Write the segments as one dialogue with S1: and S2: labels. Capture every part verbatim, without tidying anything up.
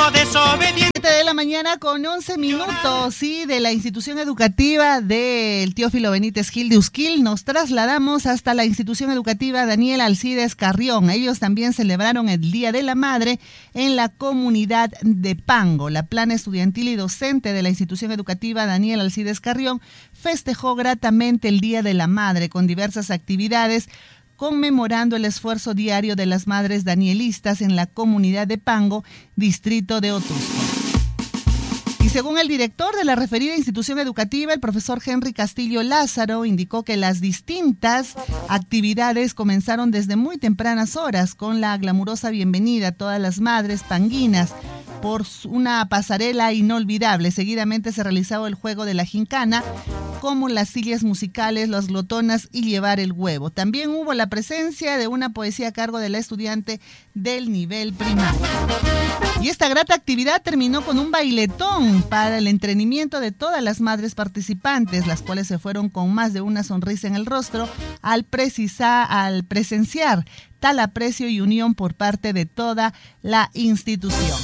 S1: hijo desobediente.
S2: siete de la mañana con once minutos, sí, de la institución educativa del Teófilo Benítez Gil de Usquil, nos trasladamos hasta la institución educativa Daniel Alcides Carrión. Ellos también celebraron el Día de la Madre en la comunidad de Pango. La plana estudiantil y docente de la institución educativa Daniel Alcides Carrión festejó gratamente el Día de la Madre con diversas actividades, conmemorando el esfuerzo diario de las madres danielistas en la comunidad de Pango, distrito de Otusco. Y según el director de la referida institución educativa, el profesor Henry Castillo Lázaro, indicó que las distintas actividades comenzaron desde muy tempranas horas con la glamurosa bienvenida a todas las madres panguinas por una pasarela inolvidable. Seguidamente se realizaba el juego de la gincana, como las sillas musicales, las glotonas y llevar el huevo. También hubo la presencia de una poesía a cargo de la estudiante del nivel primario. Y esta grata actividad terminó con un bailetón para el entretenimiento de todas las madres participantes, las cuales se fueron con más de una sonrisa en el rostro al, precisar, al presenciar tal aprecio y unión por parte de toda la institución.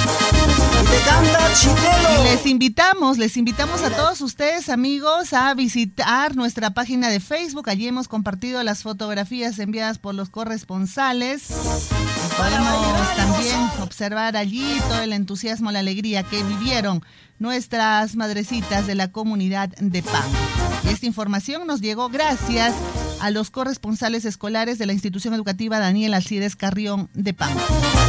S2: Y les invitamos, les invitamos a todos ustedes, amigos, a visitar nuestra página de Facebook. Allí hemos compartido las fotografías enviadas por los corresponsales. Y podemos también observar allí todo el entusiasmo, la alegría que vivieron nuestras madrecitas de la comunidad de Pango. Y esta información nos llegó gracias a los corresponsales escolares de la institución educativa Daniel Alcides Carrión de Pango.